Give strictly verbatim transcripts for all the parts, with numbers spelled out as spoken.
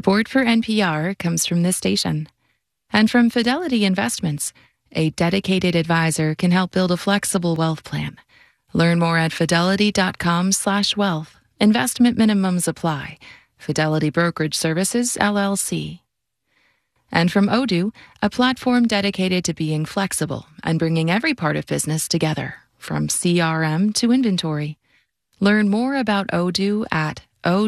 Support for N P R comes from this station. And from Fidelity Investments, a dedicated advisor can help build a flexible wealth plan. Learn more at fidelity.com slash wealth. Investment minimums apply. Fidelity Brokerage Services, L L C. And from Odoo, a platform dedicated to being flexible and bringing every part of business together, from C R M to inventory. Learn more about Odoo at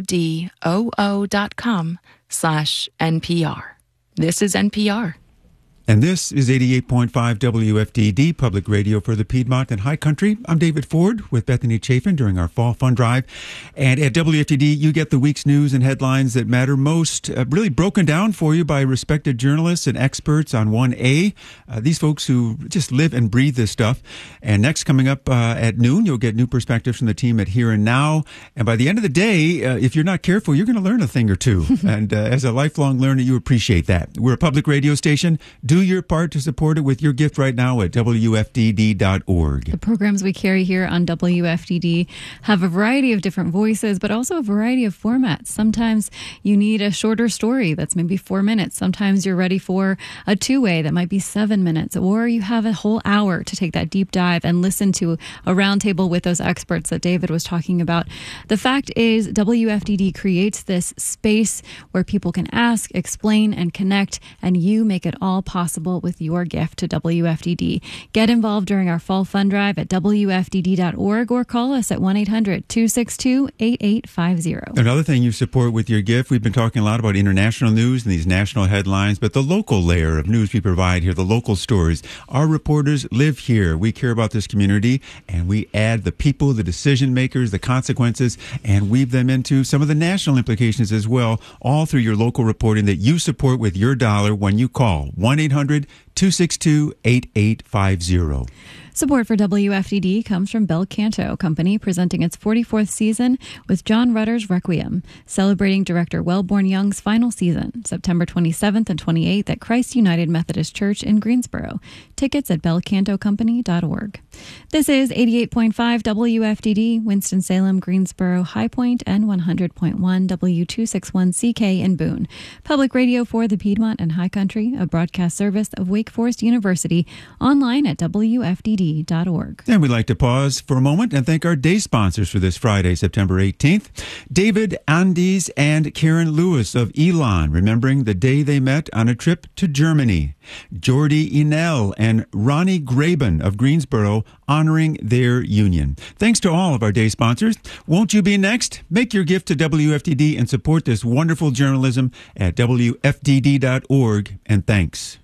odoo.com slash NPR. This is N P R. And this is eighty-eight point five W F D D, Public Radio for the Piedmont and High Country. I'm David Ford with Bethany Chafin during our Fall Fund Drive. And at W F D D, you get the week's news and headlines that matter most, uh, really broken down for you by respected journalists and experts on one A. Uh, these folks who just live and breathe this stuff. And next, coming up uh, at noon, you'll get new perspectives from the team at Here and Now. And by the end of the day, uh, if you're not careful, you're going to learn a thing or two. And uh, as a lifelong learner, you appreciate that. We're a public radio station. Do your part to support it with your gift right now at W F D D dot org. The programs we carry here on W F D D have a variety of different voices, but also a variety of formats. Sometimes you need a shorter story that's maybe four minutes. Sometimes you're ready for a two-way that might be seven minutes, or you have a whole hour to take that deep dive and listen to a roundtable with those experts that David was talking about. The fact is, W F D D creates this space where people can ask, explain, and connect, and you make it all possible with your gift to W F D D. Get involved during our Fall Fund Drive at W F D D dot org or call us at one eight hundred two six two eight eight five zero. Another thing you support with your gift, we've been talking a lot about international news and these national headlines, but the local layer of news we provide here, the local stories. Our reporters live here. We care about this community, and we add the people, the decision makers, the consequences, and weave them into some of the national implications as well, all through your local reporting that you support with your dollar when you call one eight hundred two six two eight eight five zero. Support for W F D D comes from Bel Canto Company, presenting its forty-fourth season with John Rutter's Requiem, celebrating director Wellborn Young's final season, September twenty-seventh and twenty-eighth at Christ United Methodist Church in Greensboro. Tickets at bel canto company dot org. This is eighty-eight point five W F D D, Winston-Salem, Greensboro, High Point, and one hundred point one W two sixty-one C K in Boone. Public radio for the Piedmont and High Country, a broadcast service of Wake Forest University, online at W F D D dot org. And we'd like to pause for a moment and thank our day sponsors for this Friday, September eighteenth. David Andes and Karen Lewis of Elon, remembering the day they met on a trip to Germany. Jordy Enel and Ronnie Graben of Greensboro, honoring their union. Thanks to all of our day sponsors. Won't you be next? Make your gift to W F D D and support this wonderful journalism at W F D D dot org. And thanks.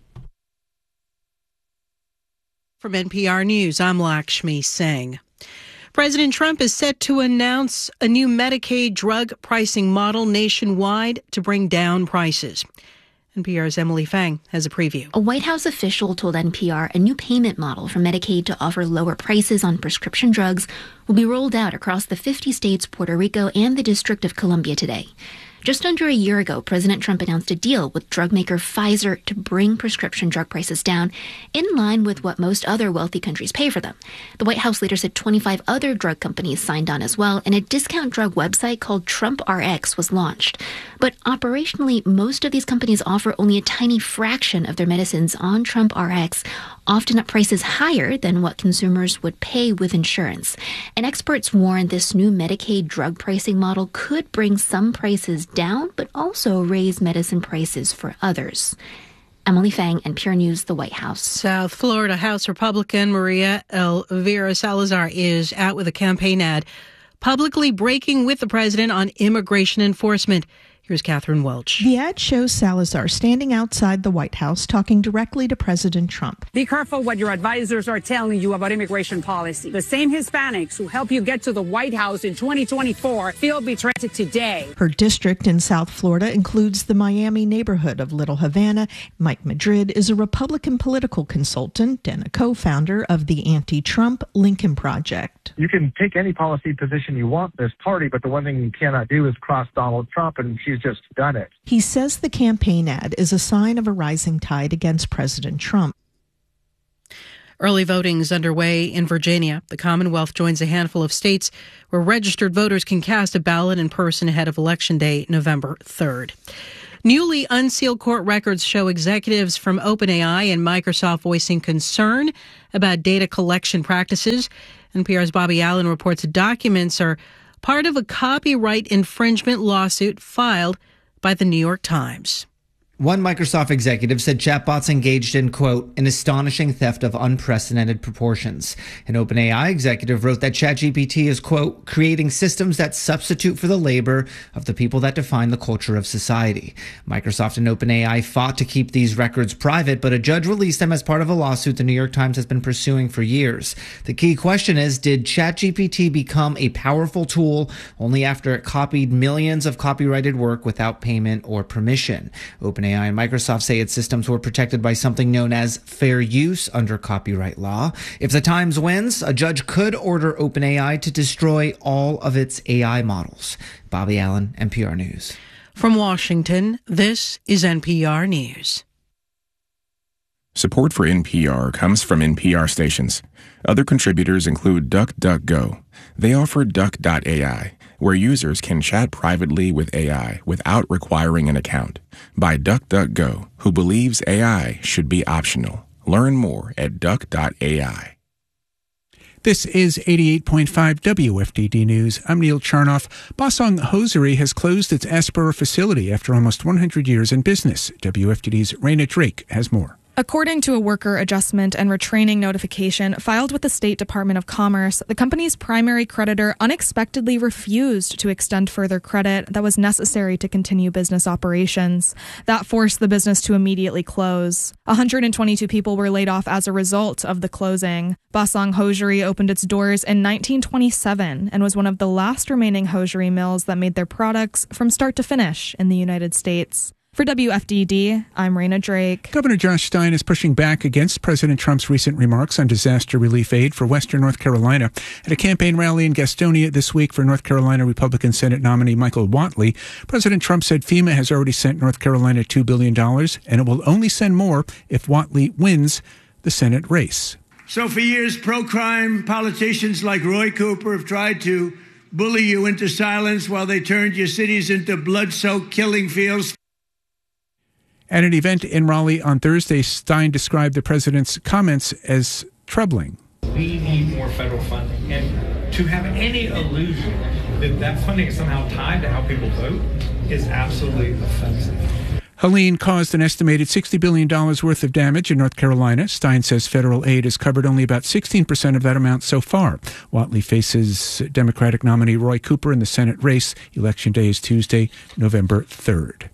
From N P R News, I'm Lakshmi Singh. President Trump is set to announce a new Medicaid drug pricing model nationwide to bring down prices. N P R's Emily Fang has a preview. A White House official told N P R a new payment model for Medicaid to offer lower prices on prescription drugs will be rolled out across the fifty states, Puerto Rico, and the District of Columbia today. Just under a year ago, President Trump announced a deal with drug maker Pfizer to bring prescription drug prices down in line with what most other wealthy countries pay for them. The White House later said twenty-five other drug companies signed on as well, and a discount drug website called Trump R X was launched. But operationally, most of these companies offer only a tiny fraction of their medicines on Trump R X, often at prices higher than what consumers would pay with insurance. And experts warn this new Medicaid drug pricing model could bring some prices down, but also raise medicine prices for others. Emily Fang, N P R News, the White House. South Florida House Republican Maria Elvira Salazar is out with a campaign ad publicly breaking with the president on immigration enforcement. Here's Catherine Welch. The ad shows Salazar standing outside the White House talking directly to President Trump. Be careful what your advisors are telling you about immigration policy. The same Hispanics who help you get to the White House in twenty twenty-four feel betrayed today. Her district in South Florida includes the Miami neighborhood of Little Havana. Mike Madrid is a Republican political consultant and a co-founder of the anti-Trump Lincoln Project. You can take any policy position you want in this party, but the one thing you cannot do is cross Donald Trump, and she's just done it. He says the campaign ad is a sign of a rising tide against President Trump. Early voting is underway in Virginia. The Commonwealth joins a handful of states where registered voters can cast a ballot in person ahead of Election Day, November third. Newly unsealed court records show executives from OpenAI and Microsoft voicing concern about data collection practices. N P R's Bobby Allen reports documents are part of a copyright infringement lawsuit filed by the New York Times. One Microsoft executive said chatbots engaged in, quote, an astonishing theft of unprecedented proportions. An OpenAI executive wrote that ChatGPT is, quote, creating systems that substitute for the labor of the people that define the culture of society. Microsoft and OpenAI fought to keep these records private, but a judge released them as part of a lawsuit the New York Times has been pursuing for years. The key question is, did ChatGPT become a powerful tool only after it copied millions of copyrighted work without payment or permission? OpenAI OpenAI and Microsoft say its systems were protected by something known as fair use under copyright law. If the Times wins, a judge could order OpenAI to destroy all of its A I models. Bobby Allen, N P R News. From Washington, this is N P R News. Support for N P R comes from N P R stations. Other contributors include DuckDuckGo. They offer Duck dot A I, where users can chat privately with A I without requiring an account. By DuckDuckGo, who believes A I should be optional. Learn more at Duck dot A I. This is eighty-eight point five W F D D News. I'm Neil Charnoff. Bosong Hosiery has closed its Asper facility after almost one hundred years in business. W F D D's Raina Drake has more. According to a worker adjustment and retraining notification filed with the State Department of Commerce, the company's primary creditor unexpectedly refused to extend further credit that was necessary to continue business operations. That forced the business to immediately close. one hundred twenty-two people were laid off as a result of the closing. Bosong Hosiery opened its doors in nineteen twenty-seven and was one of the last remaining hosiery mills that made their products from start to finish in the United States. For W F D D, I'm Raina Drake. Governor Josh Stein is pushing back against President Trump's recent remarks on disaster relief aid for Western North Carolina. At a campaign rally in Gastonia this week for North Carolina Republican Senate nominee Michael Whatley, President Trump said FEMA has already sent North Carolina two billion dollars, and it will only send more if Whatley wins the Senate race. So for years, pro-crime politicians like Roy Cooper have tried to bully you into silence while they turned your cities into blood-soaked killing fields. At an event in Raleigh on Thursday, Stein described the president's comments as troubling. We need more federal funding, and to have any illusion that that funding is somehow tied to how people vote is absolutely offensive. Helene caused an estimated sixty billion dollars worth of damage in North Carolina. Stein says federal aid has covered only about sixteen percent of that amount so far. Whatley faces Democratic nominee Roy Cooper in the Senate race. Election day is Tuesday, November third.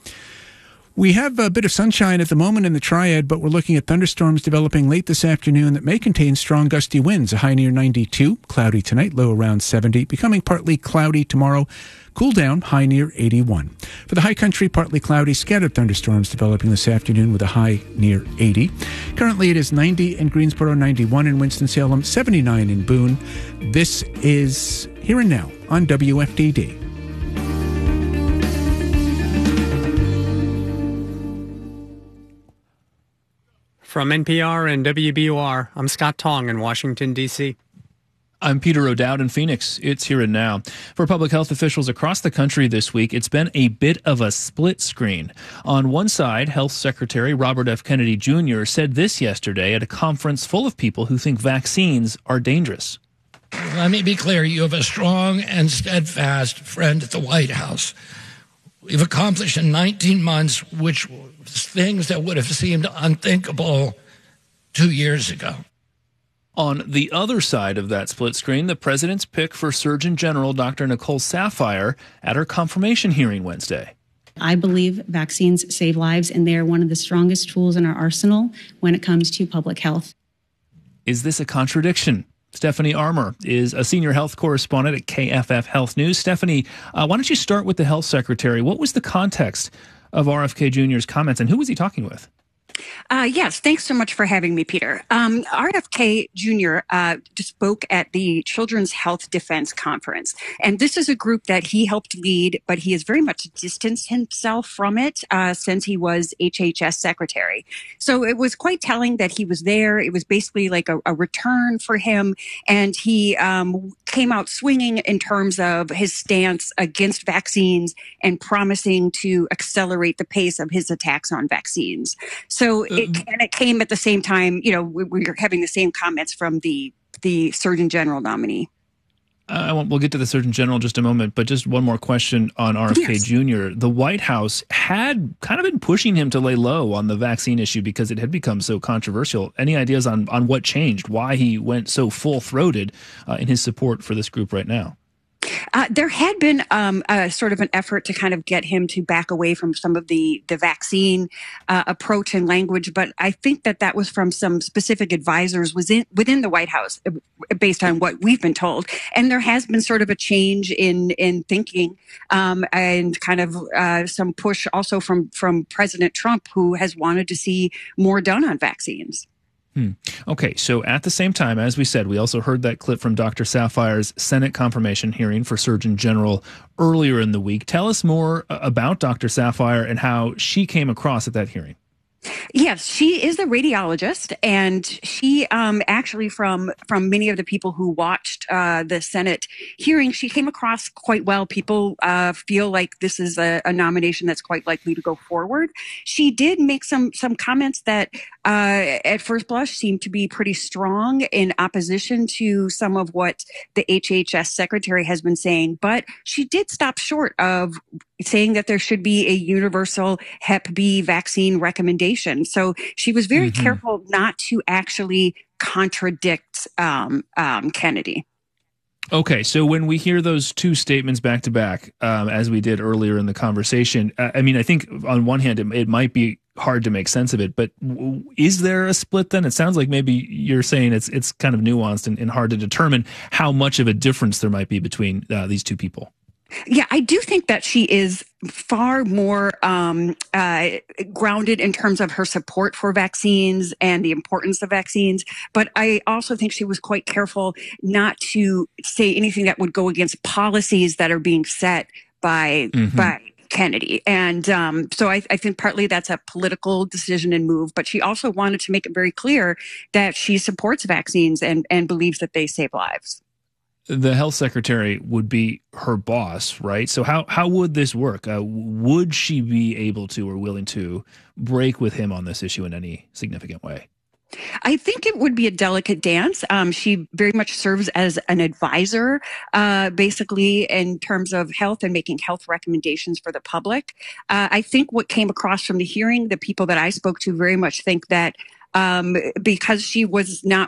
We have a bit of sunshine at the moment in the Triad, but we're looking at thunderstorms developing late this afternoon that may contain strong gusty winds. A high near ninety-two, cloudy tonight, low around seventy, becoming partly cloudy tomorrow. Cool down, high near eighty-one. For the high country, partly cloudy, scattered thunderstorms developing this afternoon with a high near eighty. Currently it is ninety in Greensboro, ninety-one in Winston-Salem, seventy-nine in Boone. This is Here and Now on W F D D. From N P R and W B U R, I'm Scott Tong in Washington, D C I'm Peter O'Dowd in Phoenix. It's Here and Now. For public health officials across the country this week, it's been a bit of a split screen. On one side, Health Secretary Robert F. Kennedy Junior said this yesterday at a conference full of people who think vaccines are dangerous. Let me be clear. You have a strong and steadfast friend at the White House. We've accomplished in nineteen months, which things that would have seemed unthinkable two years ago. On the other side of that split screen, the president's pick for Surgeon General Doctor Nicole Saphier at her confirmation hearing Wednesday. I believe vaccines save lives, and they are one of the strongest tools in our arsenal when it comes to public health. Is this a contradiction? Stephanie Armour is a senior health correspondent at K F F Health News. Stephanie, uh, why don't you start with the health secretary? What was the context of R F K Junior's comments, and who was he talking with? Uh, yes, thanks so much for having me, Peter. Um, R F K Junior Uh, spoke at the Children's Health Defense Conference, and this is a group that he helped lead, but he has very much distanced himself from it uh, since he was H H S secretary. So it was quite telling that he was there. It was basically like a, a return for him, and he um, came out swinging in terms of his stance against vaccines and promising to accelerate the pace of his attacks on vaccines. So it, and it came at the same time, you know, we, we were having the same comments from the the Surgeon General nominee. Uh, I won't, we'll get to the Surgeon General in just a moment, but just one more question on R F K yes. Junior The White House had kind of been pushing him to lay low on the vaccine issue because it had become so controversial. Any ideas on, on what changed, why he went so full-throated uh, in his support for this group right now? Uh, there had been um, a sort of an effort to kind of get him to back away from some of the the vaccine uh, approach and language, but I think that that was from some specific advisors within within the White House, based on what we've been told. And there has been sort of a change in in thinking um, and kind of uh, some push also from from President Trump, who has wanted to see more done on vaccines. Hmm. Okay, so at the same time, as we said, we also heard that clip from Doctor Safire's Senate confirmation hearing for Surgeon General earlier in the week. Tell us more about Doctor Safire and how she came across at that hearing. Yes, she is a radiologist, and she um, actually, from from many of the people who watched uh, the Senate hearing, she came across quite well. People uh, feel like this is a, a nomination that's quite likely to go forward. She did make some some comments that, uh, at first blush, seemed to be pretty strong in opposition to some of what the H H S secretary has been saying, but she did stop short of saying that there should be a universal Hep B vaccine recommendation. So she was very mm-hmm. careful not to actually contradict um, um, Kennedy. Okay, so when we hear those two statements back to back, um, as we did earlier in the conversation, uh, I mean, I think on one hand, it, it might be hard to make sense of it, but w- is there a split then? It sounds like maybe you're saying it's it's kind of nuanced and, and hard to determine how much of a difference there might be between uh, these two people. Yeah, I do think that she is far more um, uh, grounded in terms of her support for vaccines and the importance of vaccines. But I also think she was quite careful not to say anything that would go against policies that are being set by mm-hmm. by Kennedy. And um, so I, I think partly that's a political decision and move. But she also wanted to make it very clear that she supports vaccines and, and believes that they save lives. The health secretary would be her boss, right? So how, how would this work? Uh, would she be able to or willing to break with him on this issue in any significant way? I think it would be a delicate dance. Um, she very much serves as an advisor, uh, basically in terms of health and making health recommendations for the public. Uh, I think what came across from the hearing, the people that I spoke to very much think that um, because she was not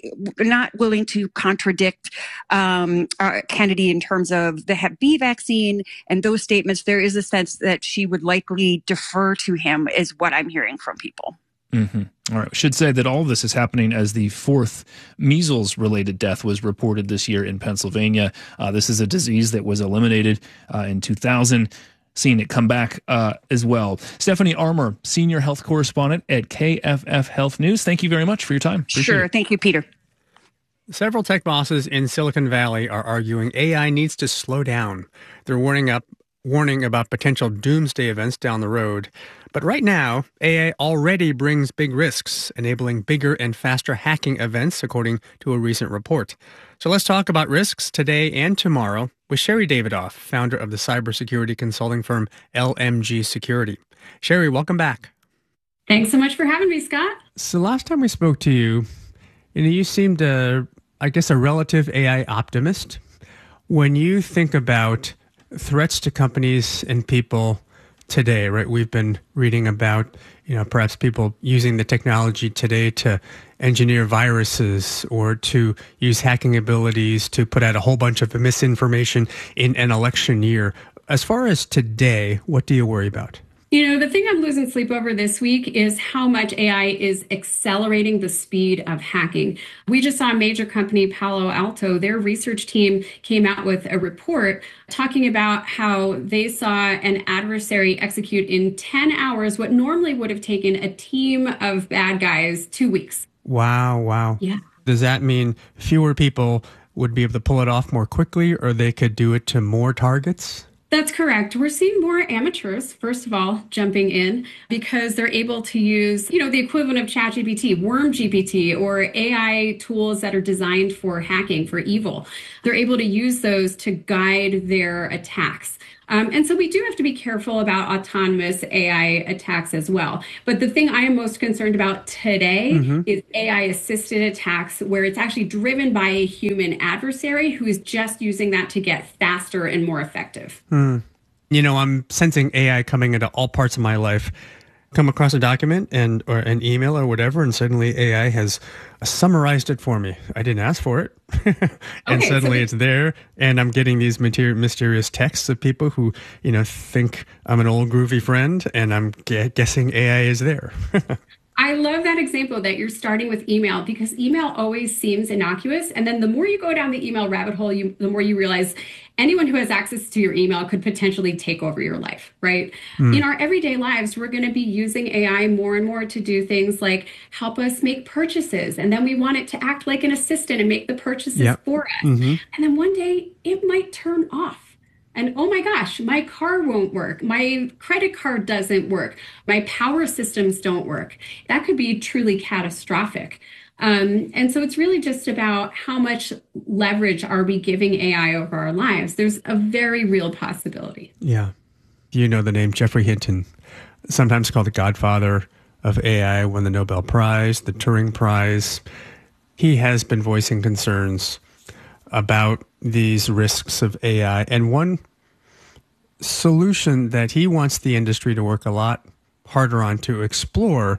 not willing to contradict um, uh, Kennedy in terms of the Hep B vaccine and those statements, there is a sense that she would likely defer to him, is what I'm hearing from people. Mm-hmm. All right. I should say that all of this is happening as the fourth measles-related death was reported this year in Pennsylvania. Uh, this is a disease that was eliminated uh, in two thousand. Seeing it come back uh, as well. Stephanie Armour, senior health correspondent at K F F Health News. Thank you very much for your time. Appreciate sure. it. Thank you, Peter. Several tech bosses in Silicon Valley are arguing A I needs to slow down. They're warning up, warning about potential doomsday events down the road. But right now, A I already brings big risks, enabling bigger and faster hacking events, according to a recent report. So let's talk about risks today and tomorrow with Sherry Davidoff, founder of the cybersecurity consulting firm L M G Security. Sherry, welcome back. Thanks so much for having me, Scott. So last time we spoke to you, you know, you seemed, a, I guess, a relative A I optimist. When you think about threats to companies and people today, right? We've been reading about, you know, perhaps people using the technology today to engineer viruses or to use hacking abilities to put out a whole bunch of misinformation in an election year. As far as today, what do you worry about? You know, the thing I'm losing sleep over this week is how much A I is accelerating the speed of hacking. We just saw a major company, Palo Alto, their research team came out with a report talking about how they saw an adversary execute in ten hours what normally would have taken a team of bad guys two weeks. Wow, wow. Yeah. Does that mean fewer people would be able to pull it off more quickly, or they could do it to more targets? That's correct. We're seeing more amateurs, first of all, jumping in because they're able to use, you know, the equivalent of ChatGPT, WormGPT, or A I tools that are designed for hacking, for evil. They're able to use those to guide their attacks. Um, and so we do have to be careful about autonomous A I attacks as well. But the thing I am most concerned about today mm-hmm. is A I-assisted attacks where it's actually driven by a human adversary who is just using that to get faster and more effective. Hmm. You know, I'm sensing A I coming into all parts of my life. Come across a document and or an email or whatever, and suddenly A I has summarized it for me. I didn't ask for it. and okay, suddenly so it's there, and I'm getting these materi- mysterious texts of people who, you know, think I'm an old groovy friend, and I'm gu- guessing A I is there. I love that example that you're starting with email, because email always seems innocuous. And then the more you go down the email rabbit hole, you, the more you realize anyone who has access to your email could potentially take over your life, right? Mm. In our everyday lives, we're going to be using A I more and more to do things like help us make purchases. And then we want it to act like an assistant and make the purchases yep. for us. Mm-hmm. And then one day it might turn off. And oh my gosh, my car won't work. My credit card doesn't work. My power systems don't work. That could be truly catastrophic. Um, and so it's really just about how much leverage are we giving A I over our lives. There's a very real possibility. Yeah. You know the name Geoffrey Hinton, sometimes called the godfather of A I, won the Nobel Prize, the Turing Prize. He has been voicing concerns about these risks of A I. And one solution that he wants the industry to work a lot harder on to explore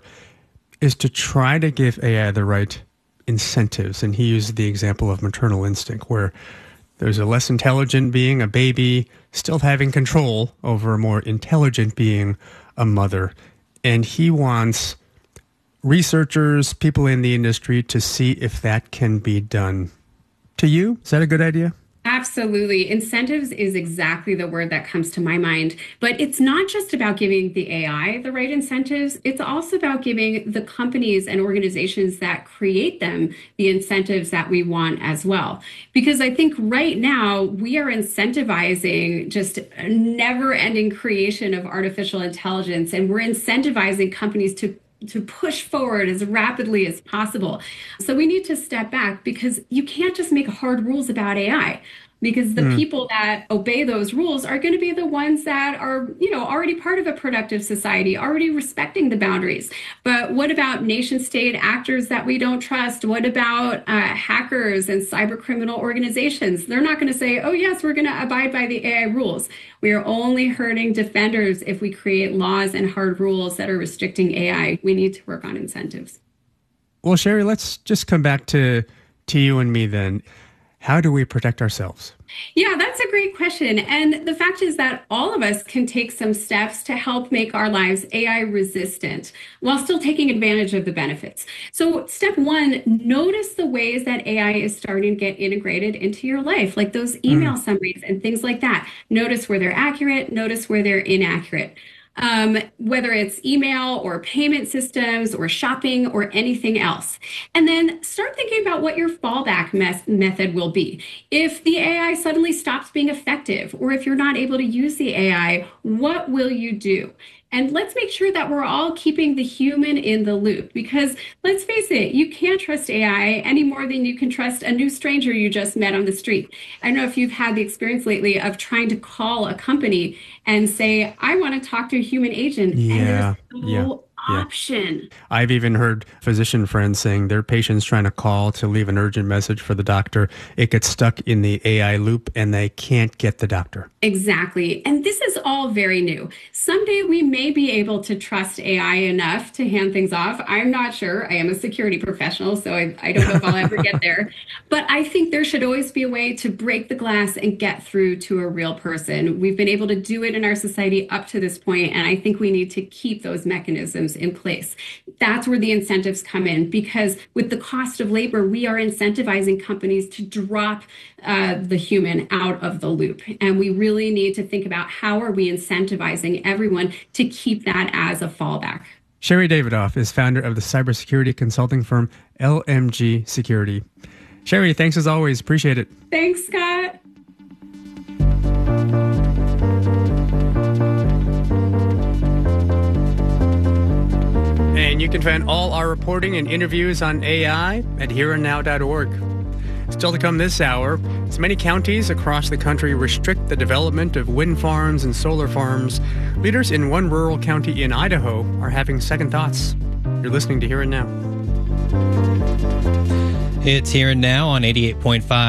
is to try to give A I the right incentives. And he used the example of maternal instinct, where there's a less intelligent being, a baby, still having control over a more intelligent being, a mother. And he wants researchers, people in the industry, to see if that can be done. To you, is that a good idea? Absolutely. Incentives is exactly the word that comes to my mind. But it's not just about giving the A I the right incentives. It's also about giving the companies and organizations that create them the incentives that we want as well. Because I think right now we are incentivizing just a never-ending creation of artificial intelligence, and we're incentivizing companies to to push forward as rapidly as possible. So we need to step back, because you can't just make hard rules about A I, because the mm. people that obey those rules are going to be the ones that are, you know, already part of a productive society, already respecting the boundaries. But what about nation state actors that we don't trust? What about uh, hackers and cyber criminal organizations? They're not going to say, oh, yes, we're going to abide by the A I rules. We are only hurting defenders if we create laws and hard rules that are restricting A I. We need to work on incentives. Well, Sherry, let's just come back to, to you and me then. How do we protect ourselves? Yeah, that's a great question. And the fact is that all of us can take some steps to help make our lives A I resistant while still taking advantage of the benefits. So step one, notice the ways that A I is starting to get integrated into your life, like those email mm. summaries and things like that. Notice where they're accurate, notice where they're inaccurate. Um, whether it's email or payment systems or shopping or anything else. And then start thinking about what your fallback me- method will be. If the A I suddenly stops being effective, or if you're not able to use the A I, what will you do? And let's make sure that we're all keeping the human in the loop, because let's face it, you can't trust A I any more than you can trust a new stranger you just met on the street. I don't know if you've had the experience lately of trying to call a company and say, I want to talk to a human agent. Yeah, and they're so yeah. option. I've even heard physician friends saying their patients trying to call to leave an urgent message for the doctor. It gets stuck in the A I loop and they can't get the doctor. Exactly. And this is all very new. Someday we may be able to trust A I enough to hand things off. I'm not sure. I am a security professional, so I, I don't know if I'll ever get there. But I think there should always be a way to break the glass and get through to a real person. We've been able to do it in our society up to this point, and I think we need to keep those mechanisms in place. That's where the incentives come in, because with the cost of labor, we are incentivizing companies to drop uh, the human out of the loop. And we really need to think about how are we incentivizing everyone to keep that as a fallback. Sherry Davidoff is founder of the cybersecurity consulting firm L M G Security. Sherry, thanks as always. Appreciate it. Thanks, Scott. And you can find all our reporting and interviews on A I at here and now dot org. Still to come this hour, as many counties across the country restrict the development of wind farms and solar farms, leaders in one rural county in Idaho are having second thoughts. You're listening to Here and Now. It's Here and Now on eighty-eight point five